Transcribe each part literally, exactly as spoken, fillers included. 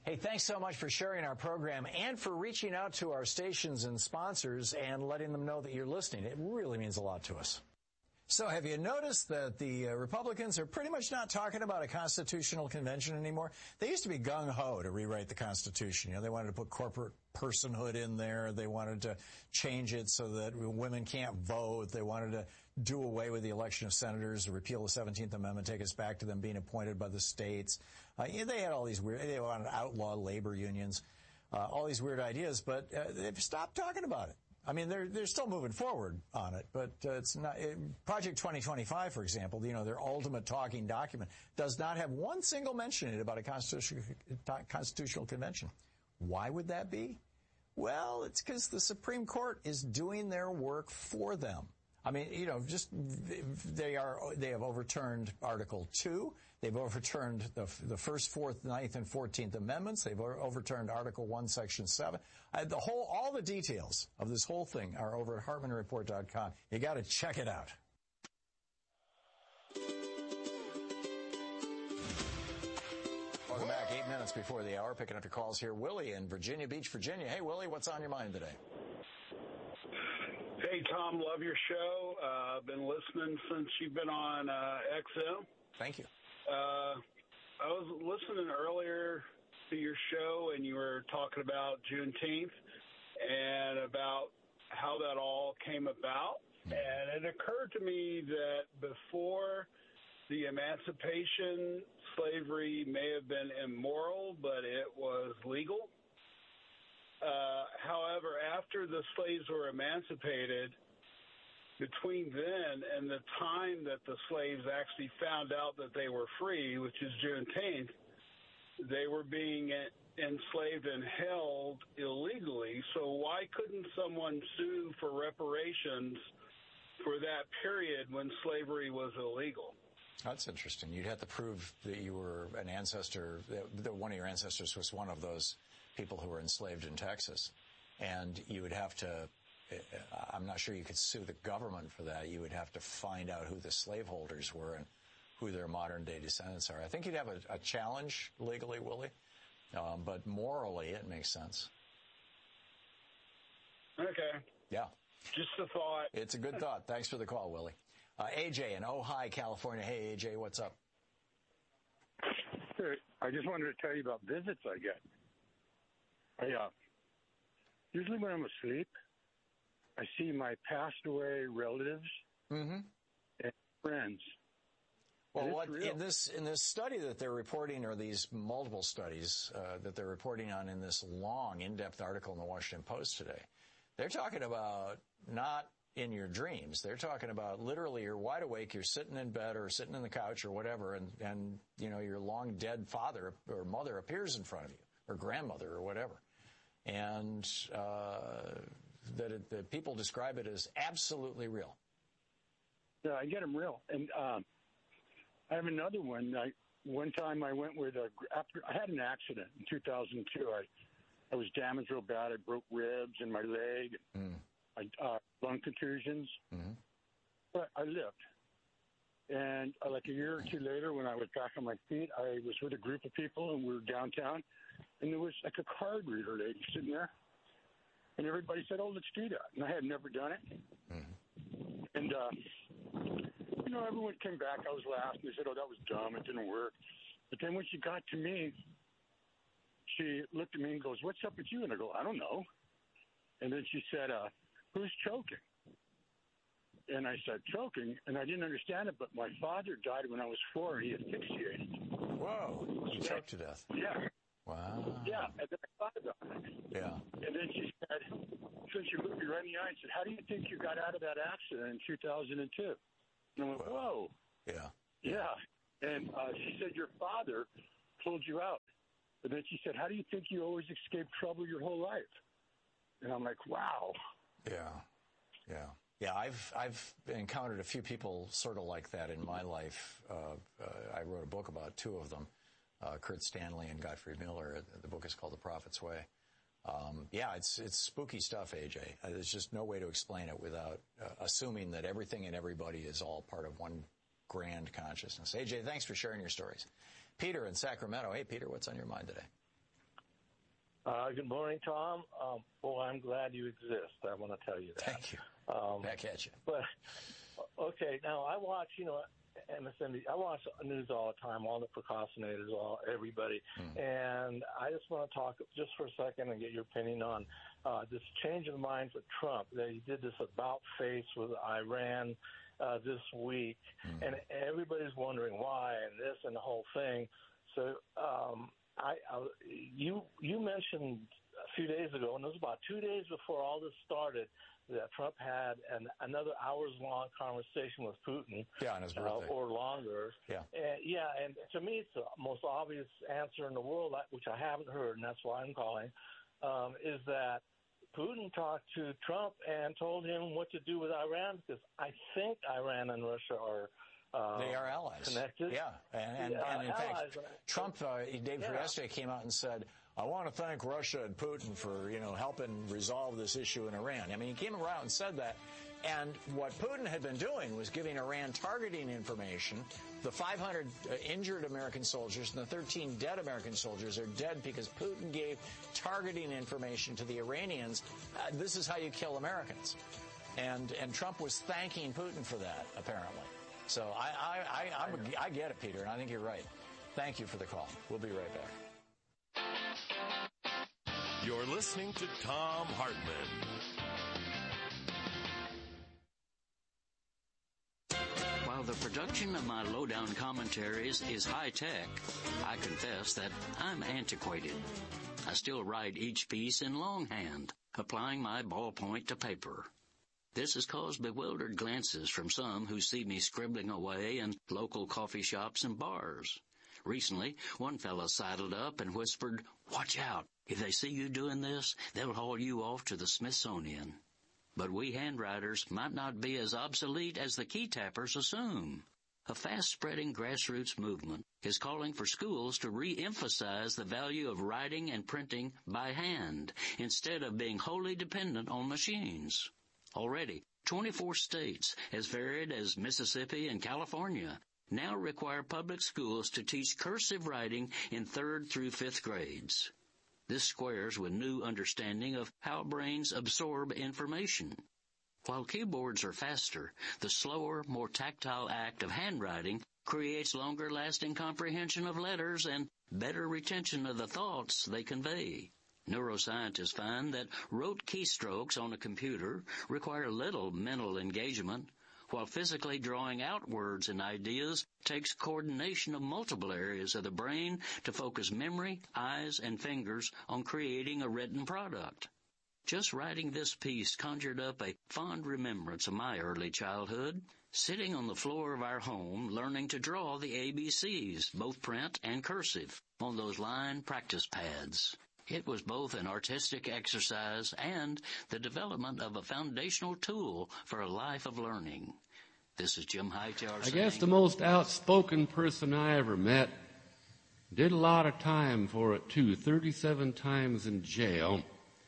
Hey, thanks so much for sharing our program and for reaching out to our stations and sponsors and letting them know that you're listening. It really means a lot to us. So have you noticed that the uh, Republicans are pretty much not talking about a constitutional convention anymore? They used to be gung-ho to rewrite the Constitution. You know, they wanted to put corporate personhood in there. They wanted to change it so that women can't vote. They wanted to do away with the election of senators, repeal the seventeenth Amendment, take us back to them being appointed by the states. Uh, yeah, they had all these weird, they wanted to outlaw labor unions, uh, all these weird ideas, but uh, they've stopped talking about it. I mean, they're they're still moving forward on it, but uh, it's not. It, Project twenty twenty-five, for example, you know, their ultimate talking document does not have one single mention in it about a constitutional constitutional convention. Why would that be? Well, it's because the Supreme Court is doing their work for them. I mean, you know, just they are they have overturned Article two. They've overturned the the first, fourth, ninth, and fourteenth Amendments. They've overturned Article one, Section seven. Uh, the whole, all the details of this whole thing are over at Hartmann Report dot com. You got to check it out. Welcome back. Eight minutes before the hour, picking up your calls here. Willie in Virginia Beach, Virginia. Hey, Willie, what's on your mind today? Hey, Tom, love your show. Uh, I've been listening since you've been on uh, X M. Thank you. Uh, I was listening earlier to your show, and you were talking about Juneteenth and about how that all came about. Mm. And it occurred to me that before the emancipation, slavery may have been immoral, but it was legal. Uh, however, after the slaves were emancipated, between then and the time that the slaves actually found out that they were free, which is Juneteenth, they were being enslaved and held illegally. So why couldn't someone sue for reparations for that period when slavery was illegal? That's interesting. You'd have to prove that you were an ancestor, that one of your ancestors was one of those people who were enslaved in Texas. And you would have to, I'm not sure you could sue the government for that. You would have to find out who the slaveholders were and who their modern day descendants are. I think you'd have a, a challenge legally, Willie, um, but morally it makes sense. Okay. Yeah. Just a thought. It's a good thought. Thanks for the call, Willie. Uh, A J in Ojai, California. Hey, A J, what's up? Hey, I just wanted to tell you about visits I get. I, uh, usually when I'm asleep, I see my passed away relatives mm-hmm. and friends. Well, what, in this in this study that they're reporting, or these multiple studies uh, that they're reporting on in this long, in-depth article in the Washington Post today, they're talking about not in your dreams. They're talking about literally you're wide awake, you're sitting in bed or sitting in the couch or whatever, and, and you know, your long dead father or mother appears in front of you, or grandmother or whatever. And uh, that, it, that people describe it as absolutely real. Yeah, I get them real. And um, I have another one. I, one time I went with a, after I had an accident in two thousand two. I, I was damaged real bad. I broke ribs in my leg, mm. I, uh, lung contusions. Mm-hmm. But I lived. And uh, like a year or two later, when I was back on my feet, I was with a group of people, and we were downtown. And there was like a card reader lady sitting there. And everybody said, oh, let's do that. And I had never done it. Mm-hmm. And, uh, you know, everyone came back. I was laughing. They said, oh, that was dumb. It didn't work. But then when she got to me, she looked at me and goes, what's up with you? And I go, I don't know. And then she said, uh, who's choking? And I said, choking? And I didn't understand it, but my father died when I was four, and he asphyxiated. Whoa. You choked to death. Yeah. Wow. Yeah, and then I thought about it. Yeah. And then she said, since you looked me right in the eye, and said, how do you think you got out of that accident in two thousand two? And I went, whoa. Yeah. Yeah. And uh, she said, your father pulled you out. And then she said, how do you think you always escape trouble your whole life? And I'm like, wow. Yeah. Yeah. Yeah, I've I've encountered a few people sort of like that in my life. Uh, uh, I wrote a book about two of them, uh, Kurt Stanley and Gottfried Miller. The book is called The Prophet's Way. Um, yeah, it's it's spooky stuff, A J. Uh, there's just no way to explain it without uh, assuming that everything and everybody is all part of one grand consciousness. A J, thanks for sharing your stories. Peter in Sacramento. Hey, Peter, what's on your mind today? Uh, good morning, Tom. Um, boy, I'm glad you exist. I want to tell you that. Thank you. Um, Back at you. But, okay, now I watch, you know, M S N B C. I watch news all the time, all the procrastinators, all everybody. Mm. And I just want to talk just for a second and get your opinion on uh, this change of mind for Trump. That he did this about face with Iran uh, this week. Mm. And everybody's wondering why and this and the whole thing. So, um, I, I, you you mentioned a few days ago, and it was about two days before all this started, that Trump had an, another hours-long conversation with Putin. Yeah, on his birthday. Uh, or longer. Yeah. And, yeah, and to me, it's the most obvious answer in the world, which I haven't heard, and that's why I'm calling, um, is that Putin talked to Trump and told him what to do with Iran, because I think Iran and Russia are Uh, they are allies. Connected. Yeah. And, and, yeah, and in allies. fact, Trump, uh, Dave yeah. yesterday came out and said, I want to thank Russia and Putin for, you know, helping resolve this issue in Iran. I mean, he came around and said that. And what Putin had been doing was giving Iran targeting information. The five hundred uh, injured American soldiers and the thirteen dead American soldiers are dead because Putin gave targeting information to the Iranians. Uh, this is how you kill Americans. And, and Trump was thanking Putin for that, apparently. So I, I, I, I'm, I get it, Peter, and I think you're right. Thank you for the call. We'll be right back. You're listening to Thom Hartmann. While the production of my lowdown commentaries is high-tech, I confess that I'm antiquated. I still write each piece in longhand, applying my ballpoint to paper. This has caused bewildered glances from some who see me scribbling away in local coffee shops and bars. Recently, one fellow sidled up and whispered, "Watch out. If they see you doing this, they'll haul you off to the Smithsonian." But we handwriters might not be as obsolete as the key tappers assume. A fast-spreading grassroots movement is calling for schools to re-emphasize the value of writing and printing by hand instead of being wholly dependent on machines. Already, twenty-four states, as varied as Mississippi and California, now require public schools to teach cursive writing in third through fifth grades. This squares with new understanding of how brains absorb information. While keyboards are faster, the slower, more tactile act of handwriting creates longer-lasting comprehension of letters and better retention of the thoughts they convey. Neuroscientists find that rote keystrokes on a computer require little mental engagement, while physically drawing out words and ideas takes coordination of multiple areas of the brain to focus memory, eyes, and fingers on creating a written product. Just writing this piece conjured up a fond remembrance of my early childhood, sitting on the floor of our home learning to draw the A B Cs, both print and cursive, on those line practice pads. It was both an artistic exercise and the development of a foundational tool for a life of learning. This is Jim Hightower. I guess the most outspoken person I ever met. Did a lot of time for it, too. thirty-seven times in jail.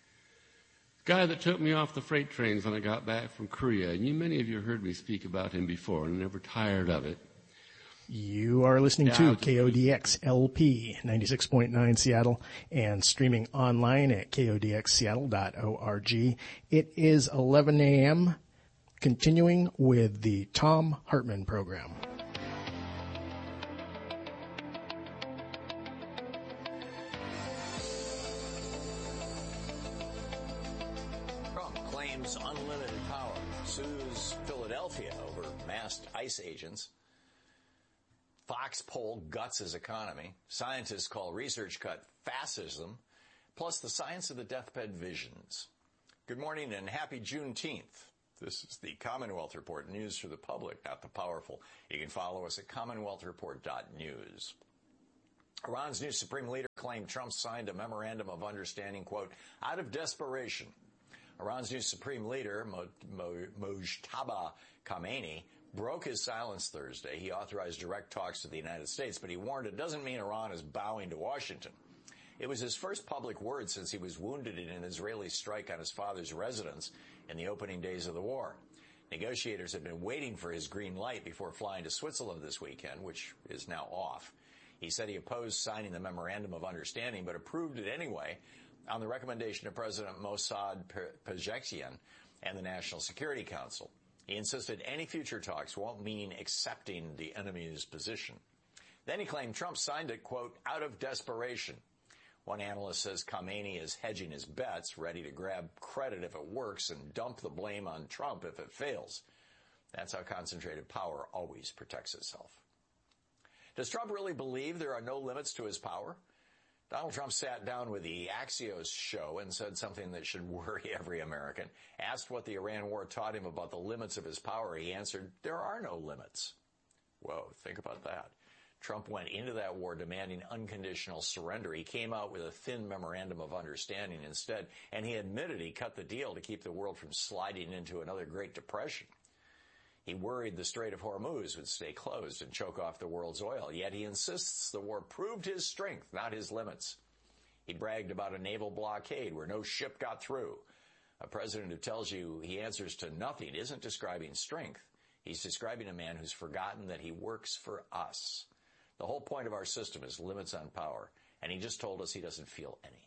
Guy that took me off the freight trains when I got back from Korea. And you, many of you heard me speak about him before, and I'm never tired of it. You are listening to K O D X L P ninety-six point nine Seattle and streaming online at K O D X Seattle dot org. It is eleven a.m., continuing with the Thom Hartmann program. Trump claims unlimited power, sues Philadelphia over masked ICE agents. Fox poll guts his economy. Scientists call research cut fascism, plus the science of the deathbed visions. Good morning and happy Juneteenth. This is the Commonwealth Report, news for the public, not the powerful. You can follow us at commonwealth report dot news. Iran's new supreme leader claimed Trump signed a memorandum of understanding, quote, out of desperation. Iran's new supreme leader, Mo- Mo- Mojtaba Khamenei, broke his silence Thursday. He authorized direct talks to the United States, but he warned it doesn't mean Iran is bowing to Washington. It was his first public word since he was wounded in an Israeli strike on his father's residence in the opening days of the war. Negotiators had been waiting for his green light before flying to Switzerland this weekend, which is now off. He said he opposed signing the memorandum of understanding, but approved it anyway on the recommendation of President Mossad Pezeshkian and the National Security Council. He insisted any future talks won't mean accepting the enemy's position. Then he claimed Trump signed it, quote, out of desperation. One analyst says Khamenei is hedging his bets, ready to grab credit if it works and dump the blame on Trump if it fails. That's how concentrated power always protects itself. Does Trump really believe there are no limits to his power? Donald Trump sat down with the Axios show and said something that should worry every American. Asked what the Iran war taught him about the limits of his power, he answered, there are no limits. Whoa, think about that. Trump went into that war demanding unconditional surrender. He came out with a thin memorandum of understanding instead, and he admitted he cut the deal to keep the world from sliding into another Great Depression. He worried the Strait of Hormuz would stay closed and choke off the world's oil, yet he insists the war proved his strength, not his limits. He bragged about a naval blockade where no ship got through. A president who tells you he answers to nothing isn't describing strength. He's describing a man who's forgotten that he works for us. The whole point of our system is limits on power, and he just told us he doesn't feel any.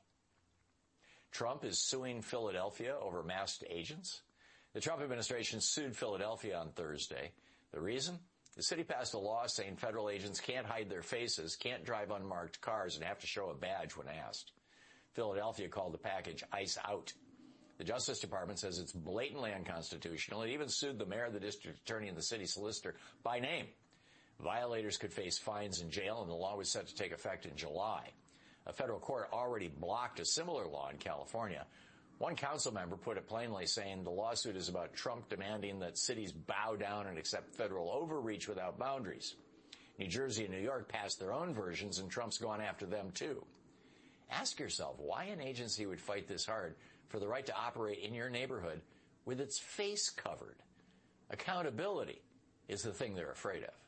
Trump is suing Philadelphia over masked agents. The Trump administration sued Philadelphia on Thursday. The reason? The city passed a law saying federal agents can't hide their faces, can't drive unmarked cars, and have to show a badge when asked. Philadelphia called the package ICE out. The Justice Department says it's blatantly unconstitutional. It even sued the mayor, the district attorney, and the city solicitor by name. Violators could face fines and jail, and the law was set to take effect in July. A federal court already blocked a similar law in California. One council member put it plainly, saying the lawsuit is about Trump demanding that cities bow down and accept federal overreach without boundaries. New Jersey and New York passed their own versions, and Trump's gone after them, too. Ask yourself why an agency would fight this hard for the right to operate in your neighborhood with its face covered. Accountability is the thing they're afraid of.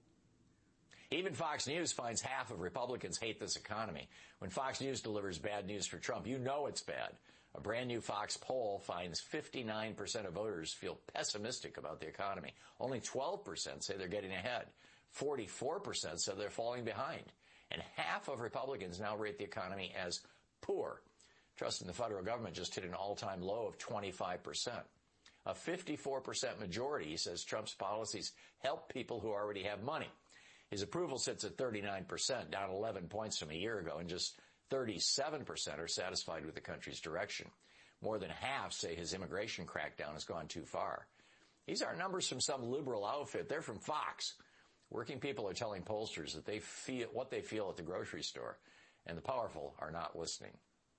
Even Fox News finds half of Republicans hate this economy. When Fox News delivers bad news for Trump, you know it's bad. A brand new Fox poll finds fifty-nine percent of voters feel pessimistic about the economy. Only twelve percent say they're getting ahead. forty-four percent say they're falling behind. And half of Republicans now rate the economy as poor. Trust in the federal government just hit an all-time low of twenty-five percent. A fifty-four percent majority says Trump's policies help people who already have money. His approval sits at thirty-nine percent, down eleven points from a year ago, and just thirty-seven percent are satisfied with the country's direction. More than half say his immigration crackdown has gone too far. These aren't numbers from some liberal outfit. They're from Fox. Working people are telling pollsters that they feel what they feel at the grocery store, and the powerful are not listening.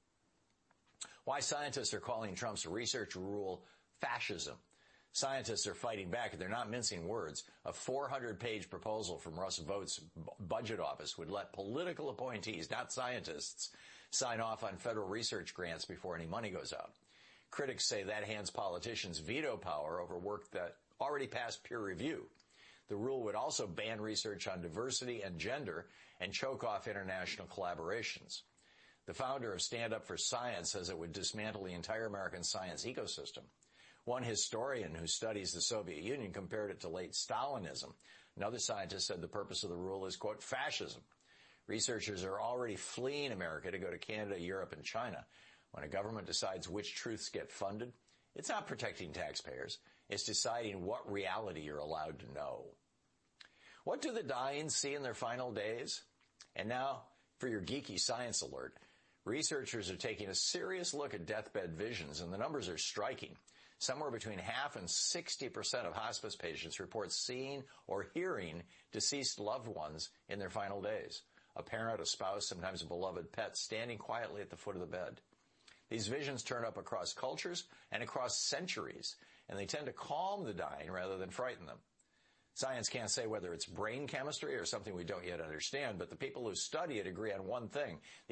Why scientists are calling Trump's research rule fascism. Scientists are fighting back, and they're not mincing words. A four hundred page proposal from Russ Vought's budget office would let political appointees, not scientists, sign off on federal research grants before any money goes out. Critics say that hands politicians veto power over work that already passed peer review. The rule would also ban research on diversity and gender and choke off international collaborations. The founder of Stand Up for Science says it would dismantle the entire American science ecosystem. One historian who studies the Soviet Union compared it to late Stalinism. Another scientist said the purpose of the rule is, quote, fascism. Researchers are already fleeing America to go to Canada, Europe, and China. When a government decides which truths get funded, it's not protecting taxpayers. It's deciding what reality you're allowed to know. What do the dying see in their final days? And now, for your geeky science alert, researchers are taking a serious look at deathbed visions, and the numbers are striking. Somewhere between half and sixty percent of hospice patients report seeing or hearing deceased loved ones in their final days. A parent, a spouse, sometimes a beloved pet standing quietly at the foot of the bed. These visions turn up across cultures and across centuries, and they tend to calm the dying rather than frighten them. Science can't say whether it's brain chemistry or something we don't yet understand, but the people who study it agree on one thing.